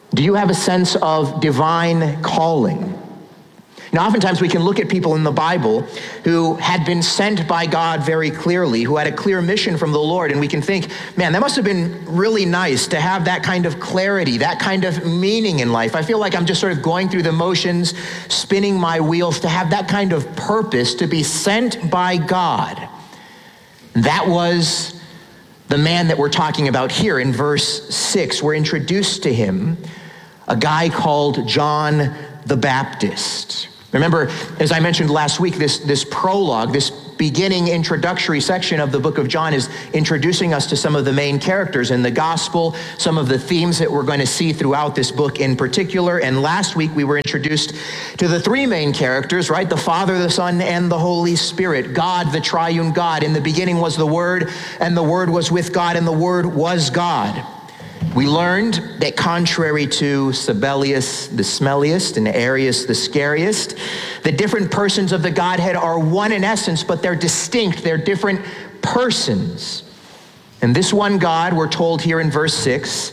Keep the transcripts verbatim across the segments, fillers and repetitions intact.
Do you have a sense of divine calling? Now, oftentimes we can look at people in the Bible who had been sent by God very clearly, who had a clear mission from the Lord, and we can think, man, that must have been really nice to have that kind of clarity, that kind of meaning in life. I feel like I'm just sort of going through the motions, spinning my wheels, to have that kind of purpose, to be sent by God. That was the man that we're talking about here in verse six. We're introduced to him, a guy called John the Baptist. Remember, as I mentioned last week, this, this prologue, this beginning introductory section of the book of John is introducing us to some of the main characters in the gospel, some of the themes that we're going to see throughout this book in particular. And last week we were introduced to the three main characters, right? The Father, the Son, and the Holy Spirit. God, the triune God. In the beginning was the Word, and the Word was with God, and the Word was God. We learned that contrary to Sabellius the smelliest and Arius the scariest, the different persons of the Godhead are one in essence, but they're distinct. They're different persons. And this one God, we're told here in verse six,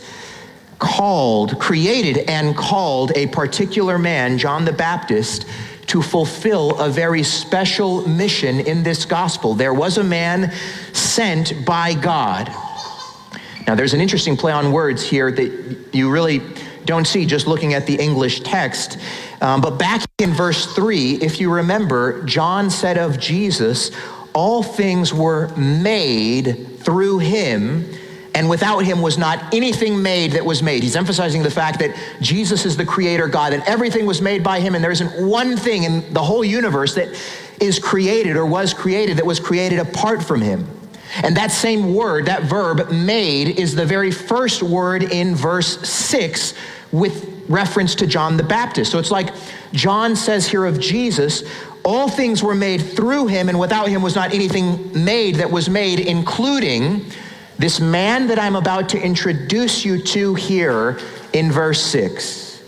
called, created and called a particular man, John the Baptist, to fulfill a very special mission in this gospel. There was a man sent by God. Now, there's an interesting play on words here that you really don't see just looking at the English text. Um, but back in verse three, if you remember, John said of Jesus, all things were made through him, and without him was not anything made that was made. He's emphasizing the fact that Jesus is the creator God, that everything was made by him, and there isn't one thing in the whole universe that is created or was created that was created apart from him. And that same word, that verb, made, is the very first word in verse six with reference to John the Baptist. So it's like John says here of Jesus, all things were made through him, and without him was not anything made that was made, including this man that I'm about to introduce you to here in verse six.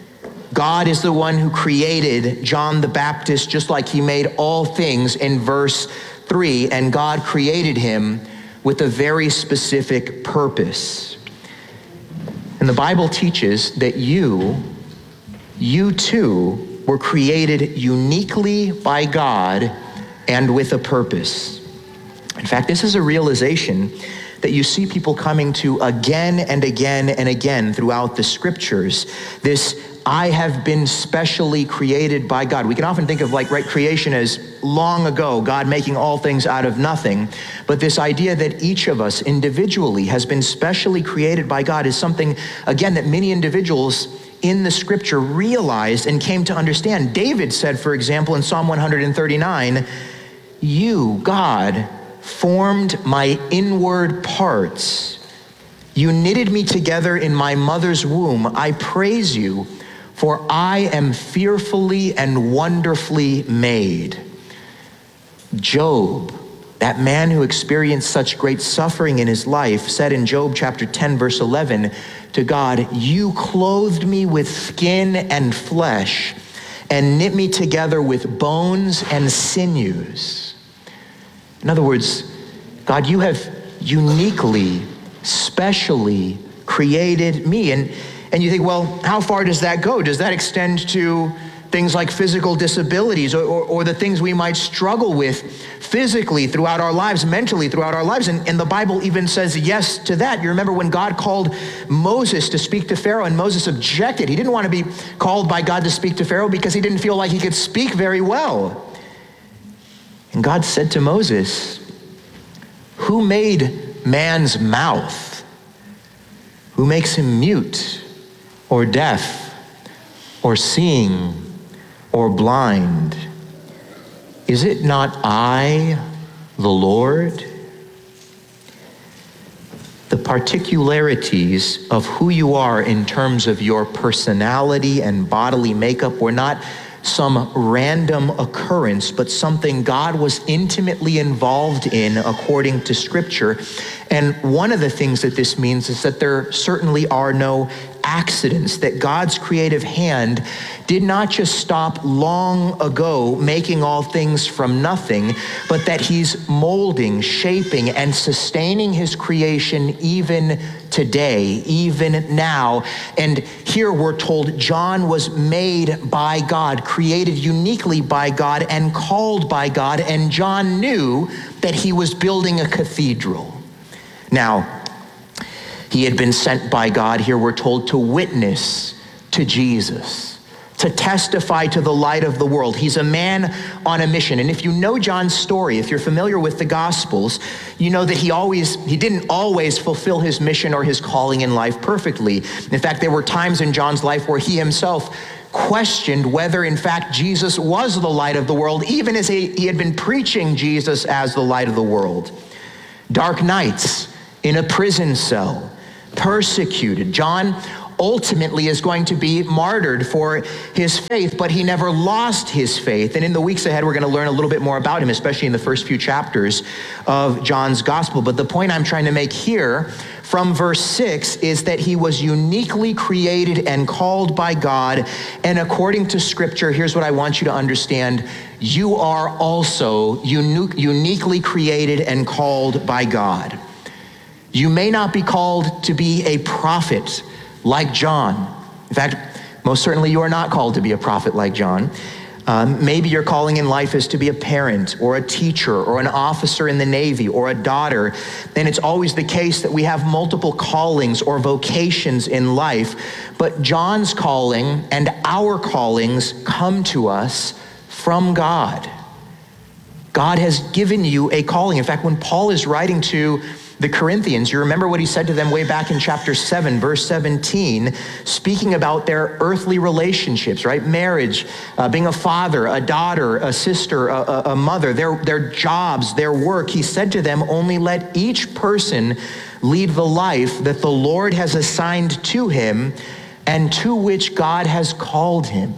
God is the one who created John the Baptist, just like he made all things in verse three, and God created him with a very specific purpose. And the Bible teaches that you, you too, were created uniquely by God and with a purpose. In fact, this is a realization that you see people coming to again and again and again throughout the scriptures. This I have been specially created by God. We can often think of like right creation as long ago, God making all things out of nothing. But this idea that each of us individually has been specially created by God is something, again, that many individuals in the scripture realized and came to understand. David said, for example, in Psalm one thirty-nine, you, God, formed my inward parts. You knitted me together in my mother's womb. I praise you, for I am fearfully and wonderfully made. Job, that man who experienced such great suffering in his life, said in Job chapter ten, verse eleven, to God, you clothed me with skin and flesh and knit me together with bones and sinews. In other words, God, you have uniquely, specially created me. And And you think, well, how far does that go? Does that extend to things like physical disabilities or, or, or the things we might struggle with physically throughout our lives, mentally throughout our lives? And, and the Bible even says yes to that. You remember when God called Moses to speak to Pharaoh, and Moses objected. He didn't want to be called by God to speak to Pharaoh because he didn't feel like he could speak very well. And God said to Moses, who made man's mouth? Who makes him mute or deaf or seeing or blind? Is it not I, the Lord? The particularities of who you are in terms of your personality and bodily makeup were not some random occurrence, but something God was intimately involved in according to Scripture. And one of the things that this means is that there certainly are no accidents, that God's creative hand did not just stop long ago making all things from nothing, but that he's molding, shaping, and sustaining his creation even today, even now. And here we're told John was made by God, created uniquely by God, and called by God, and John knew that he was building a cathedral. Now, he had been sent by God, here we're told, to witness to Jesus, to testify to the light of the world. He's a man on a mission. And if you know John's story, if you're familiar with the Gospels, you know that he always, he didn't always fulfill his mission or his calling in life perfectly. In fact, there were times in John's life where he himself questioned whether in fact Jesus was the light of the world, even as he, he had been preaching Jesus as the light of the world. Dark nights in a prison cell, persecuted. John ultimately is going to be martyred for his faith, but he never lost his faith. And in the weeks ahead, we're going to learn a little bit more about him, especially in the first few chapters of John's gospel. But the point I'm trying to make here from verse six is that he was uniquely created and called by God. And according to scripture, here's what I want you to understand. You are also unique, uniquely created and called by God. You may not be called to be a prophet like John. In fact, most certainly you are not called to be a prophet like John. Um, maybe your calling in life is to be a parent or a teacher or an officer in the Navy or a daughter. And it's always the case that we have multiple callings or vocations in life. But John's calling and our callings come to us from God. God has given you a calling. In fact, when Paul is writing to the Corinthians, you remember what he said to them way back in chapter seven, verse seventeen, speaking about their earthly relationships, right? Marriage, uh, being a father, a daughter, a sister, a, a, a mother, their, their jobs, their work. He said to them, only let each person lead the life that the Lord has assigned to him and to which God has called him.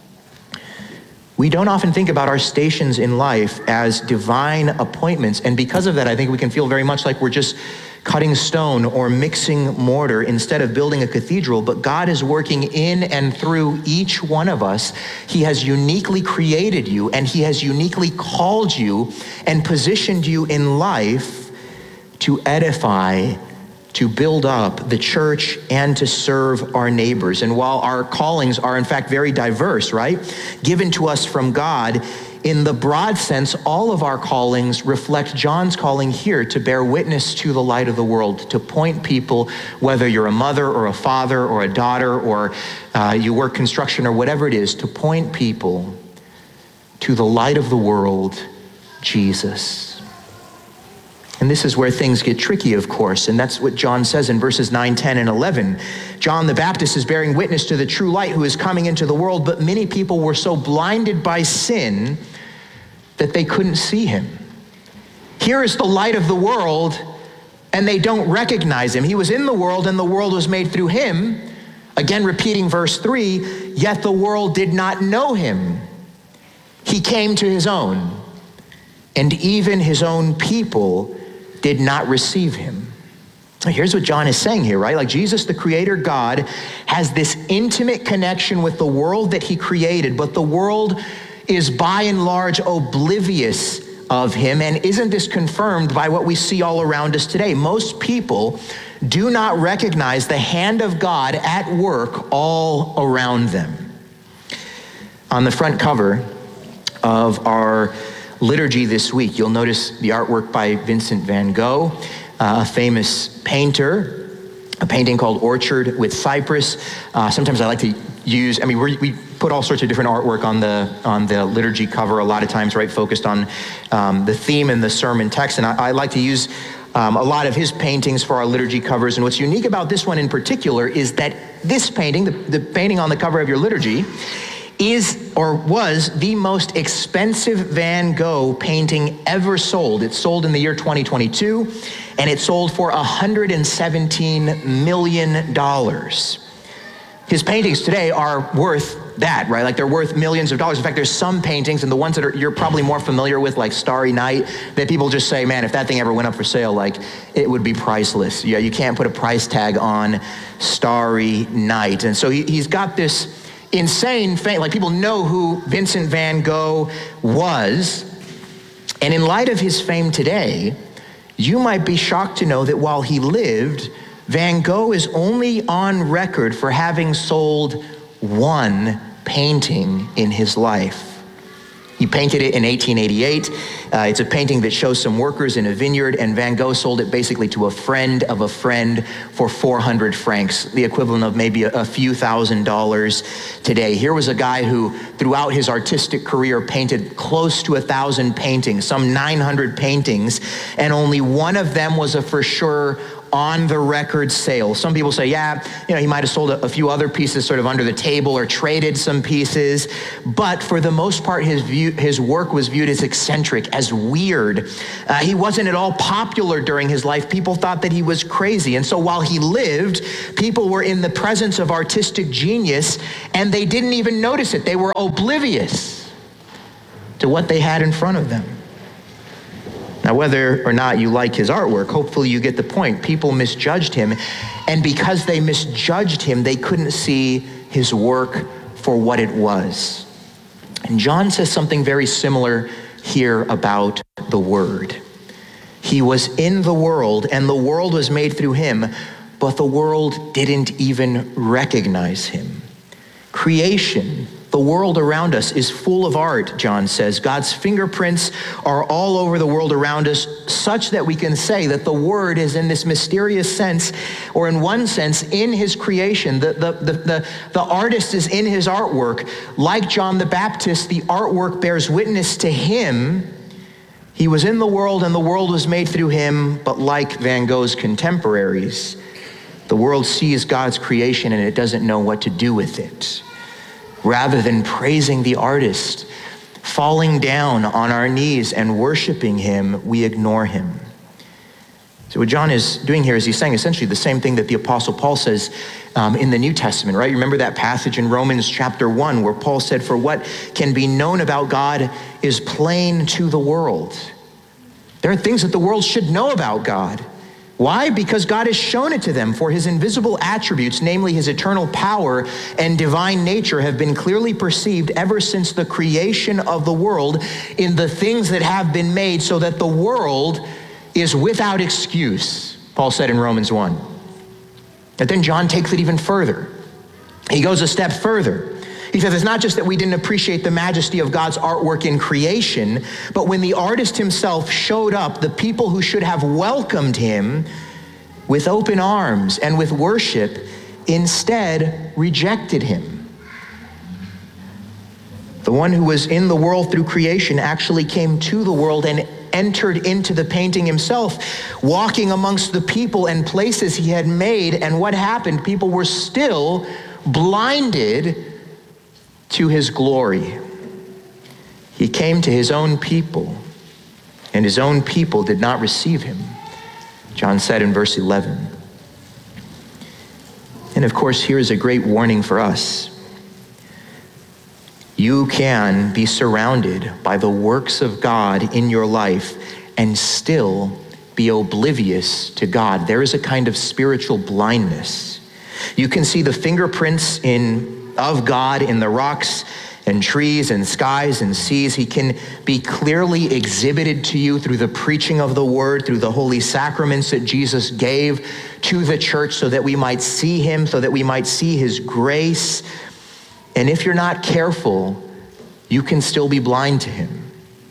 We don't often think about our stations in life as divine appointments, and because of that, I think we can feel very much like we're just cutting stone or mixing mortar instead of building a cathedral, but God is working in and through each one of us. He has uniquely created you, and he has uniquely called you and positioned you in life to edify, to build up the church, and to serve our neighbors. And while our callings are in fact very diverse, right, given to us from God, in the broad sense, all of our callings reflect John's calling here to bear witness to the light of the world, to point people, whether you're a mother or a father or a daughter or uh, you work construction or whatever it is, to point people to the light of the world, Jesus. And this is where things get tricky, of course, and that's what John says in verses nine, ten, and eleven. John the Baptist is bearing witness to the true light who is coming into the world, but many people were so blinded by sin that they couldn't see him. Here is the light of the world, and they don't recognize him. He was in the world, and the world was made through him. Again, repeating verse three, yet the world did not know him. He came to his own, and even his own people did not receive him. Here's what John is saying here, right? Like Jesus, the creator God, has this intimate connection with the world that he created, but the world is by and large oblivious of him. And isn't this confirmed by what we see all around us today? Most people do not recognize the hand of God at work all around them. On the front cover of our liturgy this week, you'll notice the artwork by Vincent van Gogh, uh, a famous painter, a painting called Orchard with Cypress. Uh, sometimes I like to use, I mean, we're, we put all sorts of different artwork on the on the liturgy cover, a lot of times, right, focused on um, the theme and the sermon text. And I, I like to use um, a lot of his paintings for our liturgy covers. And what's unique about this one in particular is that this painting, the, the painting on the cover of your liturgy, is or was the most expensive Van Gogh painting ever sold. It sold in the year twenty twenty-two, and it sold for one hundred seventeen million dollars. his paintings today are worth that, right? Like they're worth millions of dollars. In fact, there's some paintings, and the ones that are, you're probably more familiar with, like Starry Night, that people just say, man, if that thing ever went up for sale, like it would be priceless. Yeah, you can't put a price tag on Starry Night. And so he, he's got this insane fame. Like people know who Vincent van Gogh was. And in light of his fame today, you might be shocked to know that while he lived, Van Gogh is only on record for having sold one painting in his life. He painted it in eighteen eighty-eight. Uh, it's a painting that shows some workers in a vineyard, and Van Gogh sold it basically to a friend of a friend for four hundred francs, the equivalent of maybe a, a few thousand dollars today. Here was a guy who, throughout his artistic career, painted close to a thousand paintings, some nine hundred paintings, and only one of them was a for sure on the record sale. Some people say, yeah, you know, he might have sold a, a few other pieces sort of under the table or traded some pieces, but for the most part, his view, his work was viewed as eccentric, as weird. Uh, he wasn't at all popular during his life. People thought that he was crazy. And so while he lived, people were in the presence of artistic genius, and they didn't even notice it. They were oblivious to what they had in front of them. Now, whether or not you like his artwork, hopefully you get the point. People misjudged him, and because they misjudged him, they couldn't see his work for what it was. And John says something very similar here about the Word. He was in the world, and the world was made through him, but the world didn't even recognize him. Creation, the world around us, is full of art, John says. God's fingerprints are all over the world around us, such that we can say that the Word is, in this mysterious sense, or in one sense, in his creation. The, the, the, the, the artist is in his artwork. Like John the Baptist, the artwork bears witness to him. He was in the world, and the world was made through him, but like Van Gogh's contemporaries, the world sees God's creation and it doesn't know what to do with it. Rather than praising the artist, falling down on our knees and worshiping him, we ignore him. So what John is doing here is he's saying essentially the same thing that the Apostle Paul says um, in the New Testament, right? Remember that passage in Romans chapter one where Paul said, "For what can be known about God is plain to the world." There are things that the world should know about God. Why? Because God has shown it to them, for his invisible attributes, namely his eternal power and divine nature, have been clearly perceived ever since the creation of the world in the things that have been made, so that the world is without excuse, Paul said in Romans one. But then John takes it even further. He goes a step further. He says it's not just that we didn't appreciate the majesty of God's artwork in creation, but when the artist himself showed up, the people who should have welcomed him with open arms and with worship instead rejected him. The one who was in the world through creation actually came to the world and entered into the painting himself, walking amongst the people and places he had made. And what happened? People were still blinded to his glory. He came to his own people, and his own people did not receive him, John said in verse eleven. And of course, here is a great warning for us. You can be surrounded by the works of God in your life and still be oblivious to God. There is a kind of spiritual blindness. You can see the fingerprints in of God in the rocks and trees and skies and seas. He can be clearly exhibited to you through the preaching of the word, through the holy sacraments that Jesus gave to the church so that we might see him, so that we might see his grace. And if you're not careful, you can still be blind to him.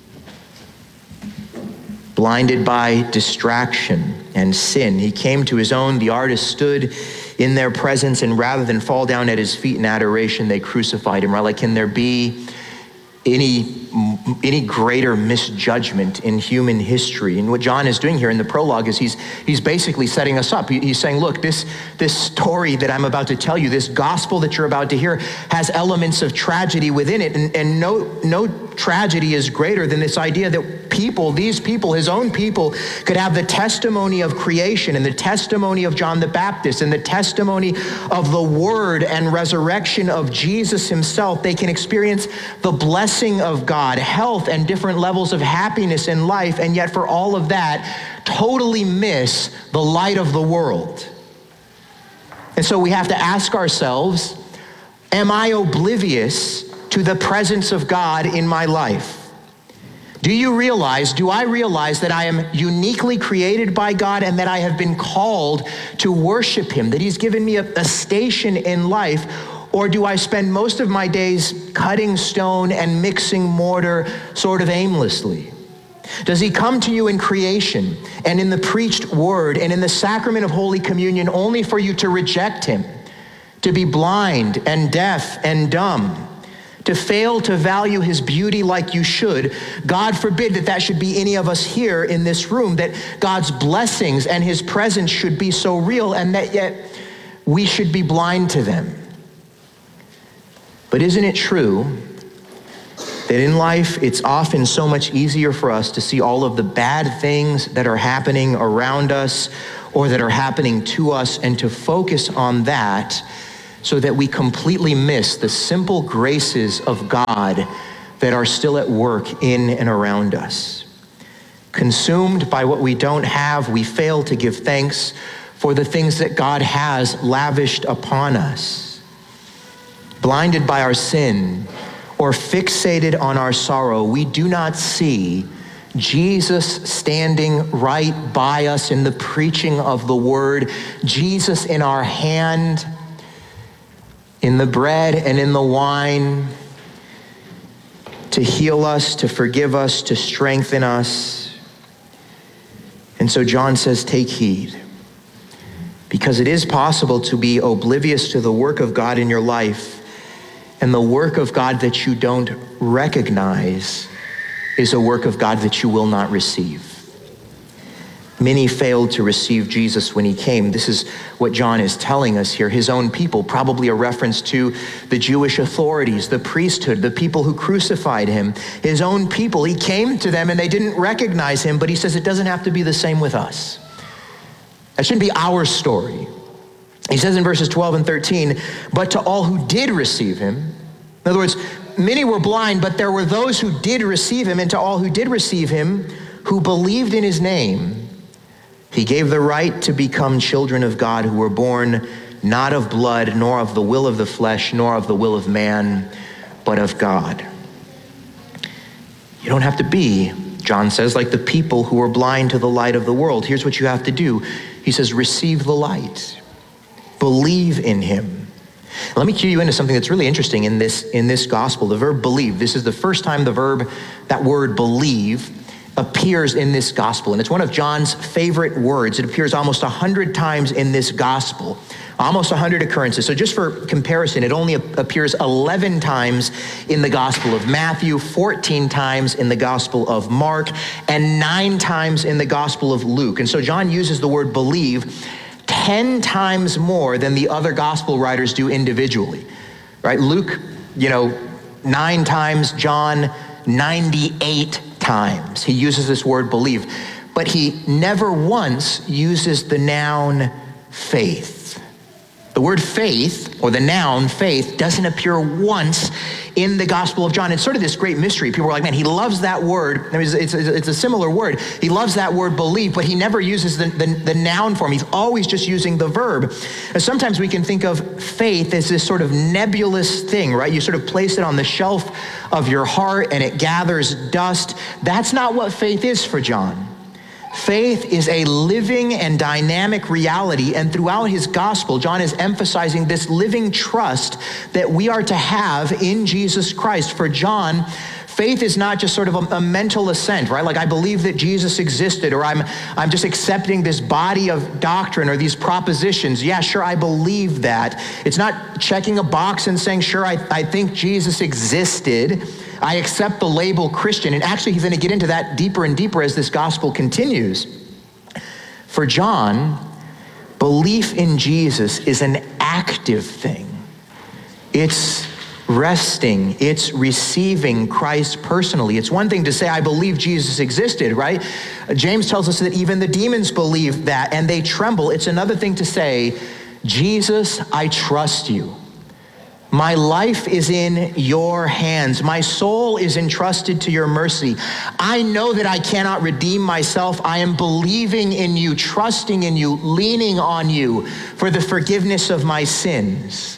Blinded by distraction and sin. He came to his own. The artist stood in their presence, and rather than fall down at his feet in adoration, they crucified him. Right? Like, can there be any any greater misjudgment in human history. And what John is doing here in the prologue is he's he's basically setting us up. He's saying, look, this, this story that I'm about to tell you, this gospel that you're about to hear, has elements of tragedy within it. And, and no, no tragedy is greater than this idea that people, these people, his own people, could have the testimony of creation and the testimony of John the Baptist and the testimony of the word and resurrection of Jesus himself. They can experience the blessing of God, health, and different levels of happiness in life, and yet for all of that, totally miss the light of the world. And so we have to ask ourselves, am I oblivious to the presence of God in my life? Do you realize, do I realize that I am uniquely created by God and that I have been called to worship him, that he's given me a, a station in life? Or do I spend most of my days cutting stone and mixing mortar sort of aimlessly? Does he come to you in creation and in the preached word and in the sacrament of Holy Communion only for you to reject him, to be blind and deaf and dumb, to fail to value his beauty like you should? God forbid that that should be any of us here in this room, that God's blessings and his presence should be so real and that yet we should be blind to them. But isn't it true that in life it's often so much easier for us to see all of the bad things that are happening around us or that are happening to us and to focus on that, so that we completely miss the simple graces of God that are still at work in and around us? Consumed by what we don't have, we fail to give thanks for the things that God has lavished upon us. Blinded by our sin or fixated on our sorrow, we do not see Jesus standing right by us in the preaching of the word, Jesus in our hand, in the bread and in the wine, to heal us, to forgive us, to strengthen us. And so John says, take heed, because it is possible to be oblivious to the work of God in your life, and the work of God that you don't recognize is a work of God that you will not receive. Many failed to receive Jesus when he came. This is what John is telling us here. His own people, probably a reference to the Jewish authorities, the priesthood, the people who crucified him. His own people, he came to them and they didn't recognize him, but he says it doesn't have to be the same with us. That shouldn't be our story. He says in verses twelve and thirteen, but to all who did receive him, in other words, many were blind, but there were those who did receive him, and to all who did receive him, who believed in his name, he gave the right to become children of God, who were born not of blood, nor of the will of the flesh, nor of the will of man, but of God. You don't have to be, John says, like the people who were blind to the light of the world. Here's what you have to do. He says, receive the light. Believe in him. Let me cue you into something that's really interesting in this, in this gospel. The verb believe. This is the first time the verb, that word believe, appears in this gospel. And it's one of John's favorite words. It appears almost a hundred times in this gospel, almost a hundred occurrences. So just for comparison, it only appears eleven times in the Gospel of Matthew, fourteen times in the Gospel of Mark, and nine times in the Gospel of Luke. And so John uses the word believe ten times more than the other gospel writers do individually, right? Luke, you know, nine times, John, ninety-eight times. He uses this word believe, but he never once uses the noun faith. The word faith, or the noun faith, doesn't appear once in the Gospel of John. It's sort of this great mystery. People are like, man, he loves that word. I mean, it's, it's, it's a similar word. He loves that word believe, but he never uses the, the, the noun form. He's always just using the verb. And sometimes we can think of faith as this sort of nebulous thing, right? You sort of place it on the shelf of your heart and it gathers dust. That's not what faith is for John. Faith is a living and dynamic reality, and throughout his gospel, John is emphasizing this living trust that we are to have in Jesus Christ. For John, faith is not just sort of a, a mental assent, right? Like, I believe that Jesus existed, or I'm I'm just accepting this body of doctrine or these propositions. Yeah, sure, I believe that. It's not checking a box and saying, sure, I, I think Jesus existed. I accept the label Christian. And actually, he's going to get into that deeper and deeper as this gospel continues. For John, belief in Jesus is an active thing. It's resting, it's receiving Christ personally. It's one thing to say, I believe Jesus existed, right? James tells us that even the demons believe that and they tremble. It's another thing to say, Jesus, I trust you. My life is in your hands. My soul is entrusted to your mercy. I know that I cannot redeem myself. I am believing in you, trusting in you, leaning on you for the forgiveness of my sins.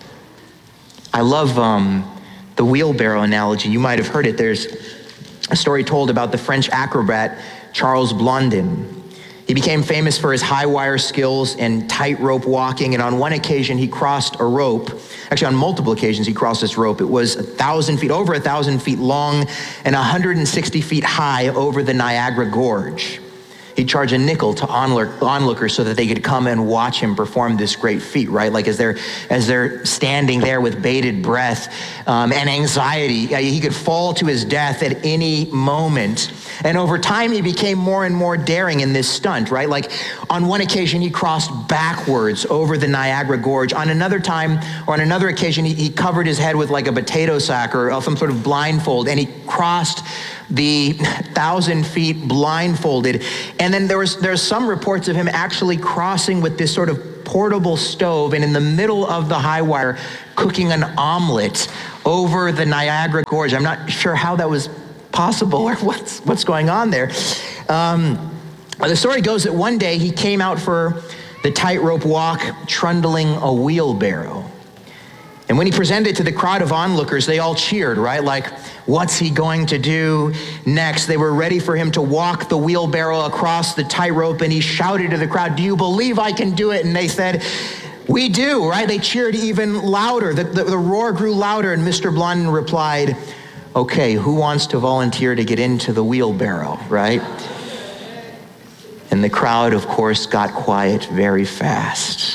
I love um, the wheelbarrow analogy. You might have heard it. There's a story told about the French acrobat Charles Blondin. He became famous for his high wire skills and tightrope walking, and on one occasion he crossed a rope. Actually, on multiple occasions he crossed this rope. It was a thousand feet, over a thousand feet long and one hundred sixty feet high over the Niagara Gorge. He'd charge a nickel to onlook, onlookers so that they could come and watch him perform this great feat, right? Like as they're as they're standing there with bated breath um, and anxiety, he could fall to his death at any moment. And over time, he became more and more daring in this stunt, right? Like on one occasion, he crossed backwards over the Niagara Gorge. On another time, or on another occasion, he, he covered his head with like a potato sack or some sort of blindfold, and he crossed the thousand feet blindfolded. And then there was there's some reports of him actually crossing with this sort of portable stove and in the middle of the high wire cooking an omelet over the Niagara Gorge. I'm not sure how that was possible or what's what's going on there. Um, the story goes that one day he came out for the tightrope walk trundling a wheelbarrow. And when he presented it to the crowd of onlookers, they all cheered, right? Like, what's he going to do next? They were ready for him to walk the wheelbarrow across the tightrope, and he shouted to the crowd, do you believe I can do it? And they said, we do, right? They cheered even louder. The, the, the roar grew louder, and Mister Blondin replied, okay, who wants to volunteer to get into the wheelbarrow, right? And the crowd, of course, got quiet very fast.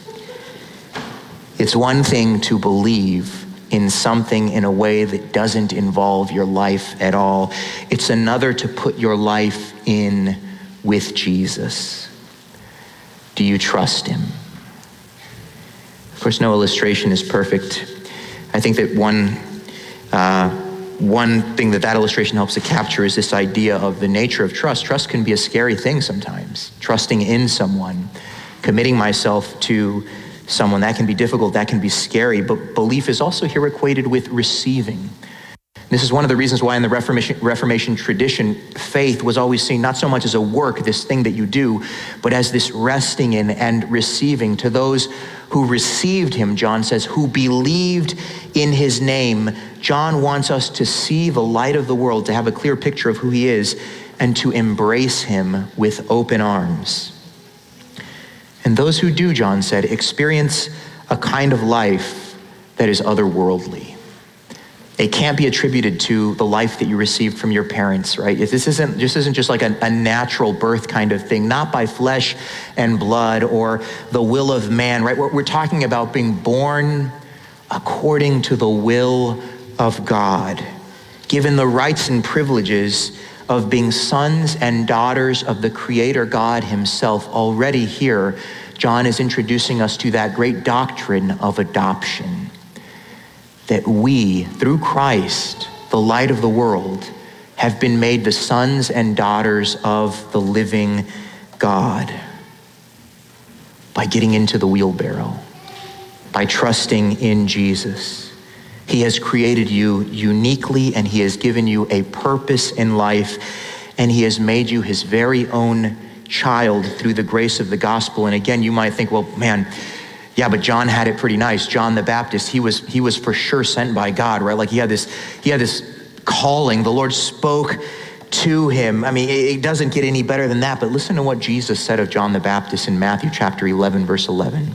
It's one thing to believe in something in a way that doesn't involve your life at all. It's another to put your life in with Jesus. Do you trust him? Of course, no illustration is perfect. I think that one uh, one thing that that illustration helps to capture is this idea of the nature of trust. Trust can be a scary thing sometimes. Trusting in someone, committing myself to someone, that can be difficult, that can be scary, but belief is also here equated with receiving. This is one of the reasons why in the Reformation, Reformation tradition, faith was always seen not so much as a work, this thing that you do, but as this resting in and receiving. To those who received him, John says, who believed in his name. John wants us to see the light of the world, to have a clear picture of who he is, and to embrace him with open arms. And those who do, John said, experience a kind of life that is otherworldly. It can't be attributed to the life that you received from your parents, right? This isn't, this isn't just like a, a natural birth kind of thing, not by flesh and blood or the will of man, right? We're, we're talking about being born according to the will of God, given the rights and privileges of being sons and daughters of the Creator God himself. Already here, John is introducing us to that great doctrine of adoption, that we, through Christ, the light of the world, have been made the sons and daughters of the living God by getting into the wheelbarrow, by trusting in Jesus. He has created you uniquely, and he has given you a purpose in life, and he has made you his very own child through the grace of the gospel. And again, you might think, well, man, yeah, but John had it pretty nice. John the Baptist, he was he was for sure sent by God, right? Like he had this he had this calling. The Lord spoke to him. I mean, it, it doesn't get any better than that. But listen to what Jesus said of John the Baptist in Matthew chapter eleven, verse eleven.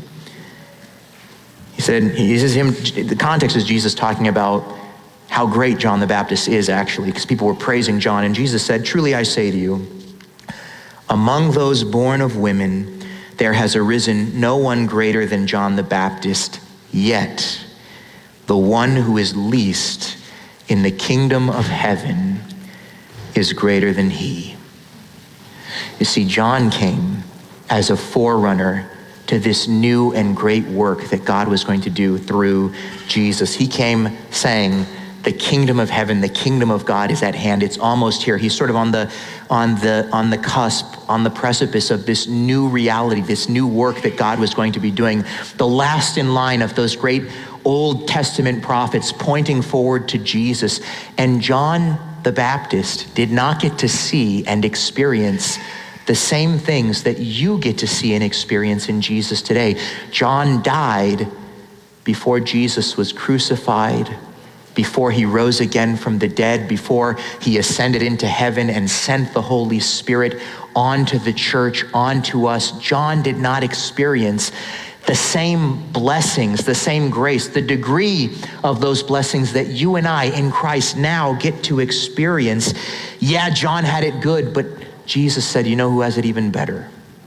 He said, he says him, the context is Jesus talking about how great John the Baptist is actually, because people were praising John. And Jesus said, truly I say to you, among those born of women, there has arisen no one greater than John the Baptist, yet the one who is least in the kingdom of heaven is greater than he. You see, John came as a forerunner to this new and great work that God was going to do through Jesus. He came saying, the kingdom of heaven, the kingdom of God is at hand. It's almost here. He's sort of on the on the on the cusp, on the precipice of this new reality, this new work that God was going to be doing. The last in line of those great Old Testament prophets pointing forward to Jesus. And John the Baptist did not get to see and experience the same things that you get to see and experience in Jesus today. John died before Jesus was crucified, before he rose again from the dead, before he ascended into heaven and sent the Holy Spirit onto the church, onto us. John did not experience the same blessings, the same grace, the degree of those blessings that you and I in Christ now get to experience. Yeah, John had it good, but Jesus said, you know who has it even better?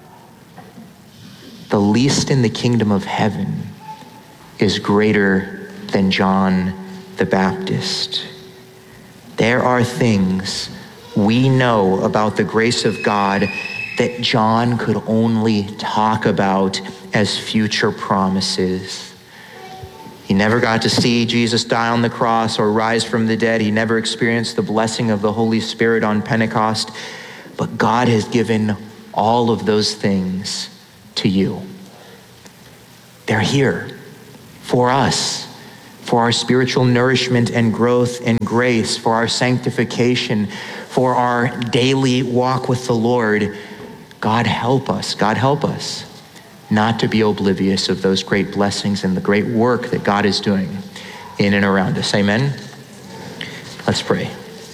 The least in the kingdom of heaven is greater than John the Baptist. There are things we know about the grace of God that John could only talk about as future promises. He never got to see Jesus die on the cross or rise from the dead. He never experienced the blessing of the Holy Spirit on Pentecost. But God has given all of those things to you. They're here for us, for our spiritual nourishment and growth and grace, for our sanctification, for our daily walk with the Lord. God help us, God help us not to be oblivious of those great blessings and the great work that God is doing in and around us. Amen? Let's pray.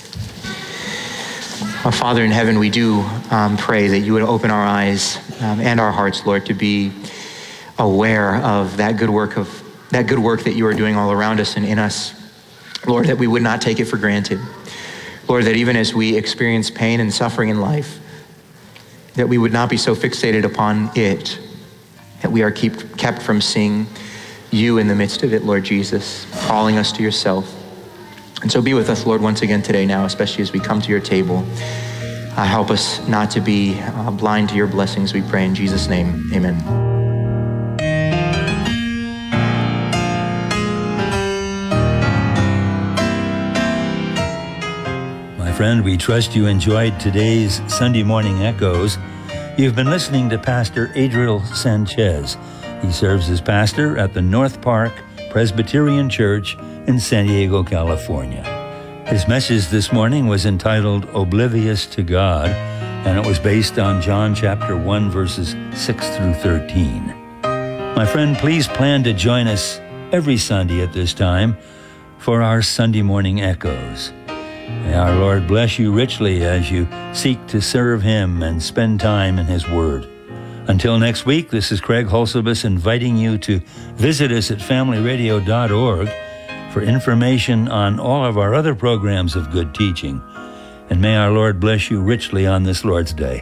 Our Father in heaven, we do um, pray that you would open our eyes um, and our hearts, Lord, to be aware of that good work of that good work that you are doing all around us and in us. Lord, that we would not take it for granted. Lord, that even as we experience pain and suffering in life, that we would not be so fixated upon it, that we are keep, kept from seeing you in the midst of it, Lord Jesus, calling us to yourself. And so be with us, Lord, once again today now, especially as we come to your table. Uh, help us not to be uh, blind to your blessings, we pray in Jesus' name, amen. Friend, we trust you enjoyed today's Sunday Morning Echoes. You've been listening to Pastor Adriel Sanchez. He serves as pastor at the North Park Presbyterian Church in San Diego, California. His message this morning was entitled Oblivious to God, and it was based on John chapter one, verses six through thirteen. My friend, please plan to join us every Sunday at this time for our Sunday Morning Echoes. May our Lord bless you richly as you seek to serve him and spend time in his word. Until next week, this is Craig Holsebus inviting you to visit us at family radio dot org for information on all of our other programs of good teaching. And may our Lord bless you richly on this Lord's Day.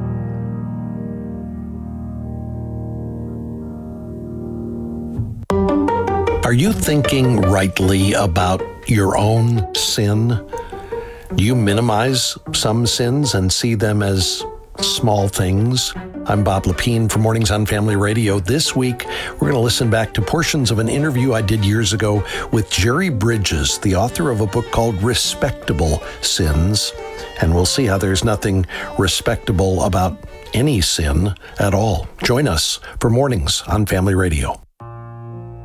Are you thinking rightly about your own sin? Do you minimize some sins and see them as small things? I'm Bob Lepine for Mornings on Family Radio. This week, we're going to listen back to portions of an interview I did years ago with Jerry Bridges, the author of a book called Respectable Sins. And we'll see how there's nothing respectable about any sin at all. Join us for Mornings on Family Radio.